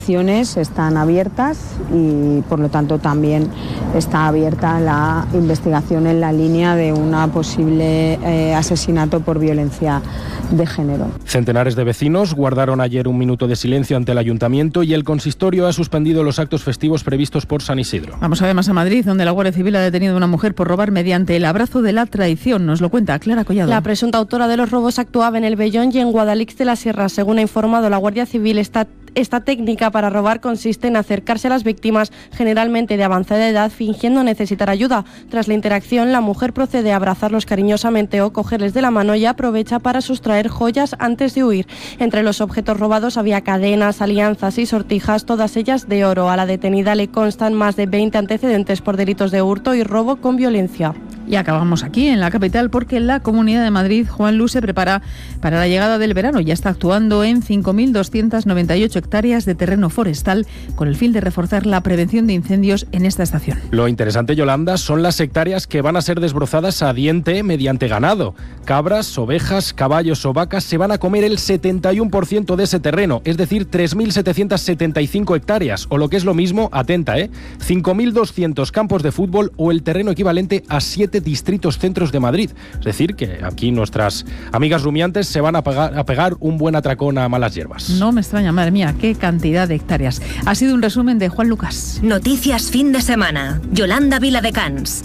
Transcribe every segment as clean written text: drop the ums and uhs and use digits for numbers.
Están abiertas y por lo tanto también está abierta la investigación en la línea de una posible asesinato por violencia de género. Centenares de vecinos guardaron ayer un minuto de silencio ante el ayuntamiento y el consistorio ha suspendido los actos festivos previstos por San Isidro. Vamos además a Madrid, donde la Guardia Civil ha detenido a una mujer por robar mediante el abrazo de la traición. Nos lo cuenta Clara Collado. La presunta autora de los robos actuaba en el Vellón y en Guadalix de la Sierra. Según ha informado la Guardia Civil, esta técnica para robar consiste en acercarse a las víctimas, generalmente de avanzada edad, fingiendo necesitar ayuda. Tras la interacción, la mujer procede a abrazarlos cariñosamente o cogerles de la mano y aprovecha para sustraer joyas antes de huir. Entre los objetos robados había cadenas, alianzas y sortijas, todas ellas de oro. A la detenida le constan más de 20 antecedentes por delitos de hurto y robo con violencia. Y acabamos aquí, en la capital, porque la Comunidad de Madrid, Juan Lu, se prepara para la llegada del verano. Ya está actuando en 5.298 hectáreas de terreno forestal con el fin de reforzar la prevención de incendios en esta estación. Lo interesante, Yolanda, son las hectáreas que van a ser desbrozadas a diente mediante ganado. Cabras, ovejas, caballos o vacas se van a comer el 71% de ese terreno, es decir, 3.775 hectáreas, o lo que es lo mismo, atenta, 5.200 campos de fútbol o el terreno equivalente a 7 distritos centros de Madrid. Es decir, que aquí nuestras amigas rumiantes se van a pegar un buen atracón a malas hierbas. No me extraña, madre mía, qué cantidad de hectáreas. Ha sido un resumen de Juan Lucas. Noticias fin de semana. Yolanda Viladecans.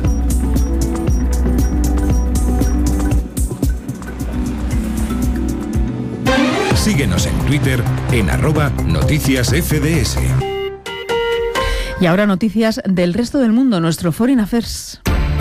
Síguenos en Twitter en @noticiasfds. Y ahora noticias del resto del mundo, nuestro Foreign Affairs.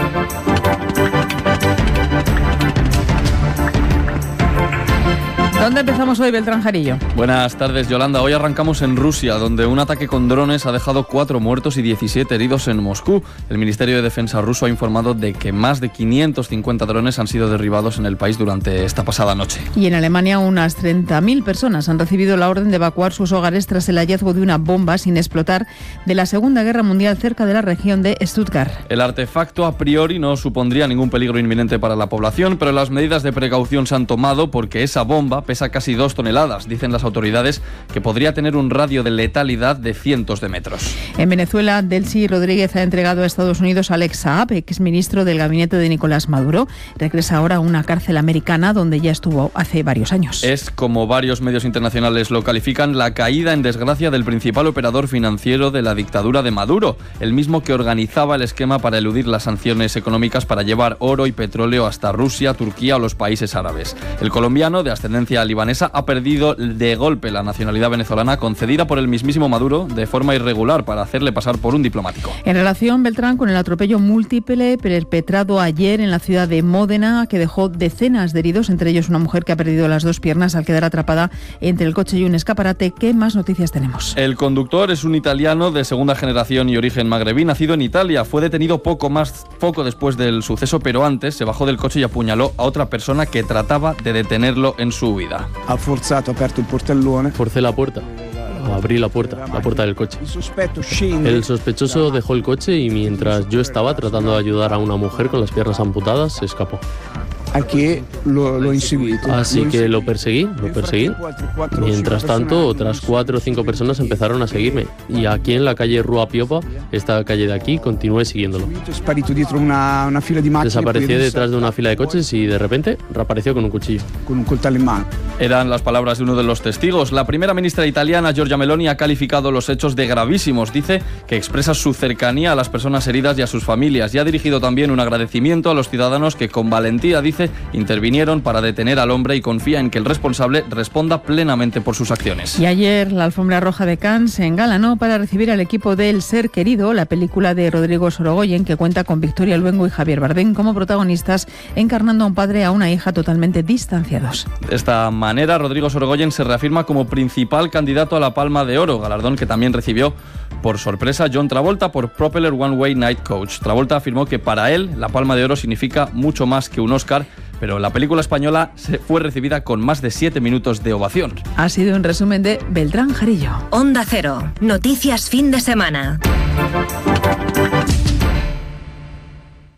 ¿Dónde empezamos hoy, Beltrán Jarillo? Buenas tardes, Yolanda. Hoy arrancamos en Rusia, donde un ataque con drones ha dejado 4 muertos y 17 heridos en Moscú. El Ministerio de Defensa ruso ha informado de que más de 550 drones han sido derribados en el país durante esta pasada noche. Y en Alemania unas 30.000 personas han recibido la orden de evacuar sus hogares tras el hallazgo de una bomba sin explotar de la Segunda Guerra Mundial cerca de la región de Stuttgart. El artefacto a priori no supondría ningún peligro inminente para la población, pero las medidas de precaución se han tomado porque esa bomba pesa casi 2 toneladas, dicen las autoridades, que podría tener un radio de letalidad de cientos de metros. En Venezuela, Delcy Rodríguez ha entregado a Estados Unidos a Alex Saab, exministro del gabinete de Nicolás Maduro. Regresa ahora a una cárcel americana donde ya estuvo hace varios años. Es, como varios medios internacionales lo califican, la caída en desgracia del principal operador financiero de la dictadura de Maduro, el mismo que organizaba el esquema para eludir las sanciones económicas para llevar oro y petróleo hasta Rusia, Turquía o los países árabes. El colombiano, de ascendencia libanesa, ha perdido de golpe la nacionalidad venezolana concedida por el mismísimo Maduro de forma irregular para hacerle pasar por un diplomático. En relación, Beltrán, con el atropello múltiple perpetrado ayer en la ciudad de Módena, que dejó decenas de heridos, entre ellos una mujer que ha perdido las 2 piernas al quedar atrapada entre el coche y un escaparate. ¿Qué más noticias tenemos? El conductor es un italiano de segunda generación y origen magrebí, nacido en Italia. Fue detenido poco después del suceso, pero antes se bajó del coche y apuñaló a otra persona que trataba de detenerlo en su huida. Ha forzato, aperto il portellone. Forcé la puerta. Abrí la puerta del coche. El sospechoso dejó el coche y mientras yo estaba tratando de ayudar a una mujer con las piernas amputadas, se escapó. Aquí lo inseguito. Así que lo perseguí. Mientras tanto, otras 4 o 5 personas empezaron a seguirme. Y aquí en la calle Rua Piopa, esta calle de aquí, continué siguiéndolo. Desaparecí detrás de una fila de coches y de repente reapareció con un cuchillo. Con un coltello en mano. Eran las palabras de uno de los testigos. La primera ministra italiana, Giorgia Meloni, ha calificado los hechos de gravísimos. Dice que expresa su cercanía a las personas heridas y a sus familias. Y ha dirigido también un agradecimiento a los ciudadanos que con valentía, dice, intervinieron para detener al hombre y confía en que el responsable responda plenamente por sus acciones. Y ayer la alfombra roja de Cannes se engalanó para recibir al equipo de El Ser Querido, la película de Rodrigo Sorogoyen, que cuenta con Victoria Luengo y Javier Bardem como protagonistas, encarnando a un padre y a una hija totalmente distanciados. De esta manera, Rodrigo Sorogoyen se reafirma como principal candidato a la Palma de Oro, galardón que también recibió por sorpresa John Travolta por Propeller One Way Night Coach. Travolta afirmó que para él la Palma de Oro significa mucho más que un Oscar, pero la película española fue recibida con más de 7 minutos de ovación. Ha sido un resumen de Beltrán Jarillo. Onda Cero, noticias fin de semana.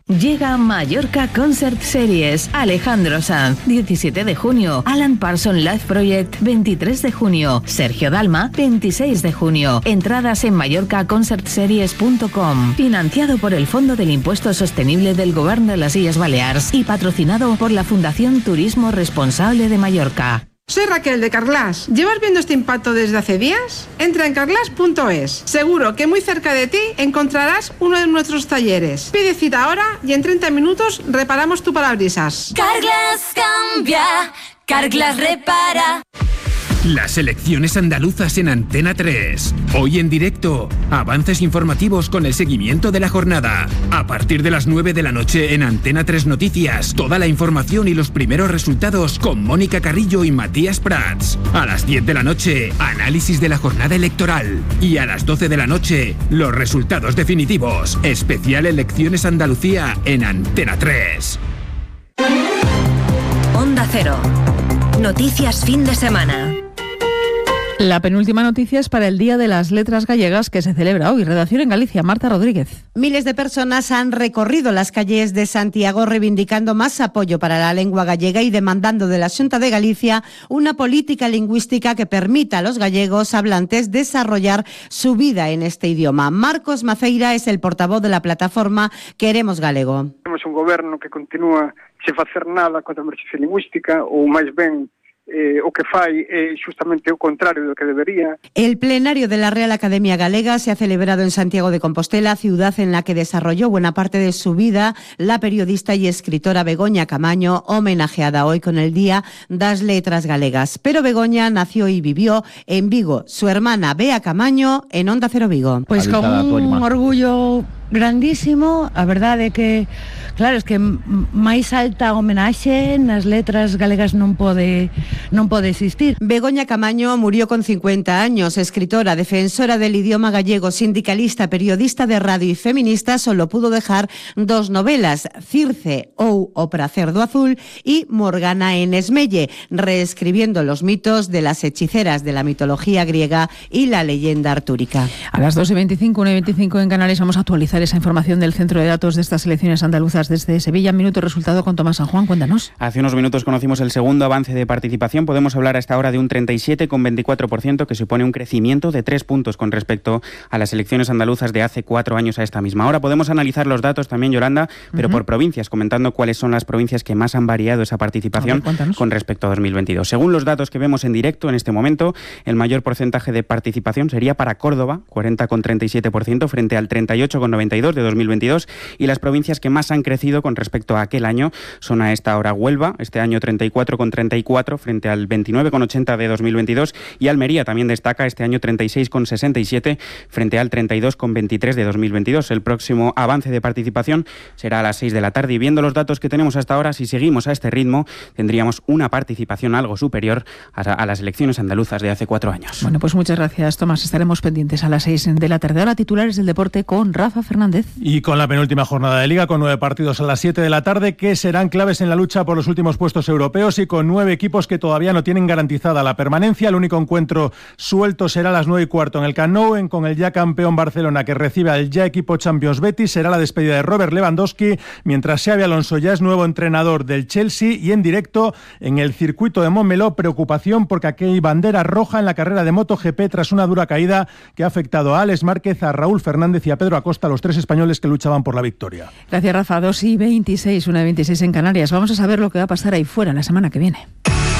Llega Mallorca Concert Series. Alejandro Sanz, 17 de junio. Alan Parsons Live Project, 23 de junio. Sergio Dalma, 26 de junio. Entradas en mallorcaconcertseries.com. Financiado por el Fondo del Impuesto Sostenible del Gobierno de las Illes Balears y patrocinado por la Fundación Turismo Responsable de Mallorca. Soy Raquel de Carglass. ¿Llevas viendo este impacto desde hace días? Entra en carglass.es. Seguro que muy cerca de ti encontrarás uno de nuestros talleres. Pide cita ahora y en 30 minutos reparamos tu parabrisas. Carglass cambia, Carglass repara. Las elecciones andaluzas en Antena 3. Hoy en directo, avances informativos con el seguimiento de la jornada. A partir de las 9 de la noche en Antena 3 Noticias, toda la información y los primeros resultados con Mónica Carrillo y Matías Prats. A las 10 de la noche, análisis de la jornada electoral. Y a las 12 de la noche, los resultados definitivos. Especial Elecciones Andalucía en Antena 3. Onda Cero. Noticias fin de semana. La penúltima noticia es para el Día de las Letras Gallegas que se celebra hoy. Redacción en Galicia, Marta Rodríguez. Miles de personas han recorrido las calles de Santiago reivindicando más apoyo para la lengua gallega y demandando de la Xunta de Galicia una política lingüística que permita a los gallegos hablantes desarrollar su vida en este idioma. Marcos Maceira es el portavoz de la plataforma Queremos Galego. Temos un goberno que continúa sen facer nada contra a emerxencia lingüística ou máis ben o que fai é justamente o contrario do que debería. El plenario de la Real Academia Galega se ha celebrado en Santiago de Compostela, ciudad en la que desarrolló buena parte de su vida la periodista y escritora Begoña Camaño, homenajeada hoy con el Día das Letras Galegas. Pero Begoña nació y vivió en Vigo. Su hermana Bea Camaño en Onda Cero Vigo. Pues con un orgullo grandísimo, a verdade é que claro, es que máis alta homenaxe nas letras galegas non pode existir. Begoña Camaño murió con 50 años, escritora, defensora del idioma gallego, sindicalista, periodista de radio y feminista. Solo pudo dejar 2 novelas, Circe ou O pracer do azul y Morgana en Esmelle, reescribiendo los mitos de las hechiceras de la mitología griega y la leyenda artúrica. A las 2:25, 1:25 en Canarias vamos a actualizar esa información del centro de datos de estas elecciones andaluzas desde Sevilla. Minuto resultado con Tomás San Juan, cuéntanos. Hace unos minutos conocimos el segundo avance de participación. Podemos hablar a esta hora de un 37,24%, que supone un crecimiento de 3 puntos con respecto a las elecciones andaluzas de hace 4 años a esta misma hora. Podemos analizar los datos también, Yolanda, pero por provincias, comentando cuáles son las provincias que más han variado esa participación con respecto a 2022. Según los datos que vemos en directo en este momento, el mayor porcentaje de participación sería para Córdoba, 40,37% frente al 38,92% de 2022, y las provincias que más han crecido con respecto a aquel año son a esta hora Huelva, este año 34,34 frente al 29,80 de 2022, y Almería también destaca este año 36,67 frente al 32,23 de 2022. El próximo avance de participación será a las 6 de la tarde y viendo los datos que tenemos hasta ahora, si seguimos a este ritmo, tendríamos una participación algo superior a las elecciones andaluzas de hace 4 años. Bueno, pues muchas gracias, Tomás. Estaremos pendientes a las 6 de la tarde. Ahora titulares del deporte con Rafa Fernández. Y con la penúltima jornada de Liga, con 9 partidos a las 7 de la tarde que serán claves en la lucha por los últimos puestos europeos y con 9 equipos que todavía no tienen garantizada la permanencia. El único encuentro suelto será a las 9:15 en el Camp Nou, con el ya campeón Barcelona que recibe al ya equipo Champions Betis. Será la despedida de Robert Lewandowski, mientras Xabi Alonso ya es nuevo entrenador del Chelsea. Y en directo en el circuito de Montmeló, preocupación porque aquí hay bandera roja en la carrera de MotoGP tras una dura caída que ha afectado a Alex Márquez, a Raúl Fernández y a Pedro Acosta, los 3 españoles que luchaban por la victoria. Gracias, Rafa. 2:26, 1:26 en Canarias. Vamos a saber lo que va a pasar ahí fuera la semana que viene.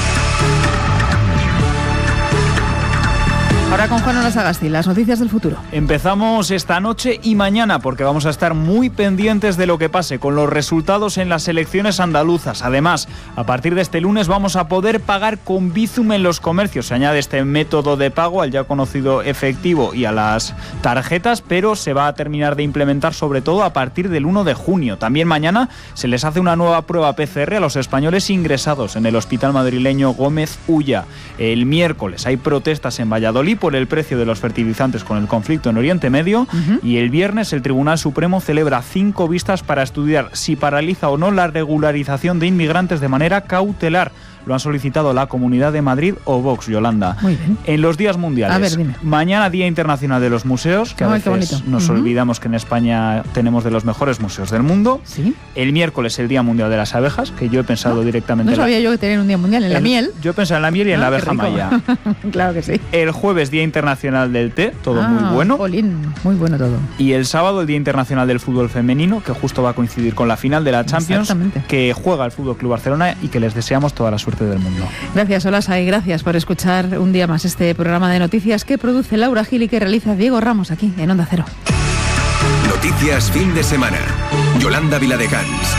Ahora con Juan Sagasti, las noticias del futuro. Empezamos esta noche y mañana porque vamos a estar muy pendientes de lo que pase con los resultados en las elecciones andaluzas. Además, a partir de este lunes vamos a poder pagar con Bizum en los comercios. Se añade este método de pago al ya conocido efectivo y a las tarjetas, pero se va a terminar de implementar sobre todo a partir del 1 de junio. También mañana se les hace una nueva prueba PCR a los españoles ingresados en el hospital madrileño Gómez Ulla. El miércoles hay protestas en Valladolid por el precio de los fertilizantes con el conflicto en Oriente Medio y el viernes el Tribunal Supremo celebra 5 vistas para estudiar si paraliza o no la regularización de inmigrantes de manera cautelar. lo han solicitado la Comunidad de Madrid o Vox, Yolanda. Muy bien. En los días mundiales. A ver, dime. Mañana Día Internacional de los Museos, que a veces nos olvidamos que en España tenemos de los mejores museos del mundo. Sí. El miércoles el Día Mundial de las Abejas, que yo he pensado directamente... No sabía yo que tenían un día mundial en la miel. Yo he pensado en la miel y en la abeja maya. Claro que sí. El jueves Día Internacional del Té, todo muy bueno. Olín, muy bueno todo. Y el sábado el Día Internacional del Fútbol Femenino, que justo va a coincidir con la final de la Champions, que juega el FC Barcelona y que les deseamos toda la suerte del mundo. Gracias, Olasa, y gracias por escuchar un día más este programa de noticias que produce Laura Gil y que realiza Diego Ramos aquí en Onda Cero. Noticias fin de semana. Yolanda Viladecans.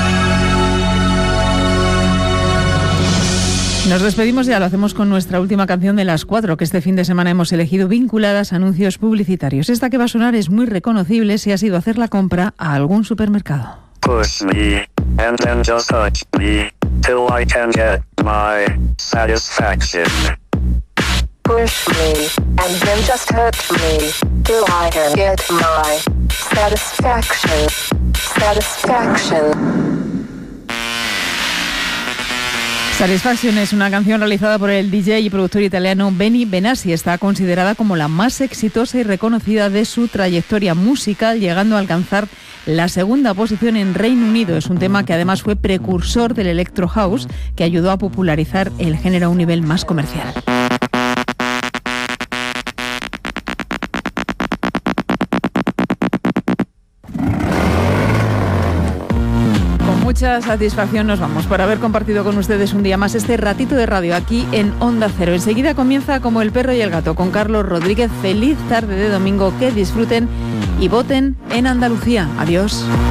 Nos despedimos ya, lo hacemos con nuestra última canción de las 4 que este fin de semana hemos elegido vinculadas a anuncios publicitarios. Esta que va a sonar es muy reconocible si has ido a hacer la compra a algún supermercado. Push me, and then just touch me, till I can get my satisfaction. Push me, and then just touch me, till I can get my satisfaction. Satisfaction es una canción realizada por el DJ y productor italiano Benny Benassi. Está considerada como la más exitosa y reconocida de su trayectoria musical, llegando a alcanzar la segunda posición en Reino Unido. Es un tema que además fue precursor del Electro House, que ayudó a popularizar el género a un nivel más comercial. Mucha satisfacción nos vamos por haber compartido con ustedes un día más este ratito de radio aquí en Onda Cero. Enseguida comienza Como el perro y el gato con Carlos Rodríguez. Feliz tarde de domingo, que disfruten y voten en Andalucía. Adiós.